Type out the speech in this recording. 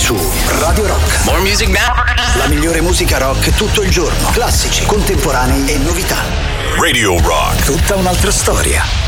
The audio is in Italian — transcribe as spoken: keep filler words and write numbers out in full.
su Radio Rock. More music now. La migliore musica rock tutto il giorno. Classici, contemporanei e novità. Radio Rock. Tutta un'altra storia.